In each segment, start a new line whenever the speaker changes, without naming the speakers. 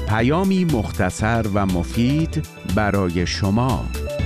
پیامی مختصر و مفید برای شما.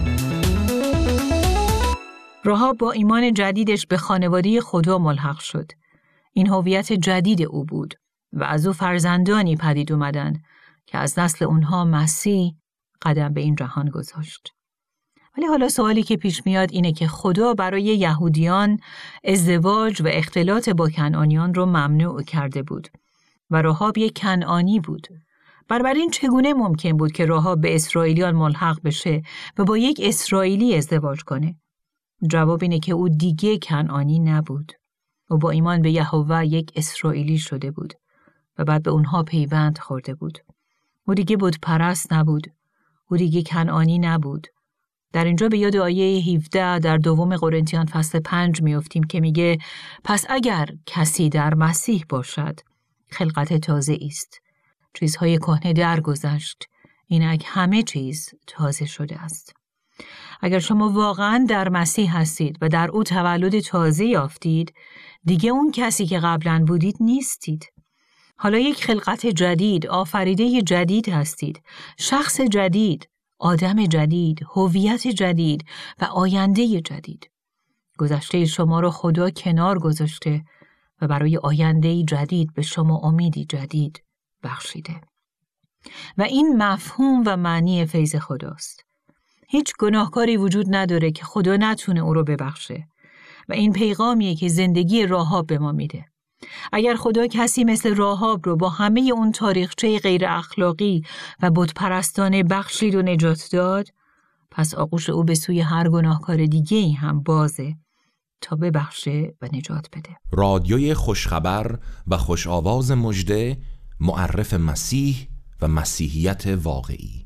رهاب با ایمان جدیدش به خانواده خدا ملحق شد. این هویت جدید او بود و از او فرزندانی پدید اومدن که از نسل اونها مسیح قدم به این جهان گذاشت. ولی حالا سوالی که پیش میاد اینه که خدا برای یهودیان ازدواج و اختلاط با کنعانیان رو ممنوع کرده بود و رهاب یک کنعانی بود. بنابراین چگونه ممکن بود که رهاب به اسرائیلیان ملحق بشه و با یک اسرائیلی ازدواج کنه؟ جواب اینه که او دیگه کنعانی نبود. او با ایمان به یهوه یک اسرائیلی شده بود و بعد به اونها پیوند خورده بود. او دیگه بت پرست نبود. او دیگه کنعانی نبود. در اینجا به یاد آیه 17 در دوم قرنتیان فصل 5 میافتیم که میگه پس اگر کسی در مسیح باشد خلقت تازه است. چیزهای کهنه درگذشت. اینک همه چیز تازه شده است. اگر شما واقعاً در مسیح هستید و در او تولد تازه یافتید، دیگه اون کسی که قبلاً بودید نیستید. حالا یک خلقت جدید، آفریده جدید هستید. شخص جدید، آدم جدید، هویت جدید و آینده جدید. گذشته شما رو خدا کنار گذاشته و برای آینده جدید به شما امیدی جدید بخشیده. و این مفهوم و معنی فیض خداست. هیچ گناهکاری وجود نداره که خدا نتونه او رو ببخشه و این پیغامیه که زندگی رهاب به ما میده. اگر خدا کسی مثل رهاب رو با همه اون تاریخچه غیر اخلاقی و بت پرستانه بخشید و نجات داد، پس آغوش او به سوی هر گناهکار دیگه‌ای هم بازه تا ببخشه و نجات بده.
رادیوی خوشخبر و خوش آواز مژده، معرف مسیح و مسیحیت واقعی.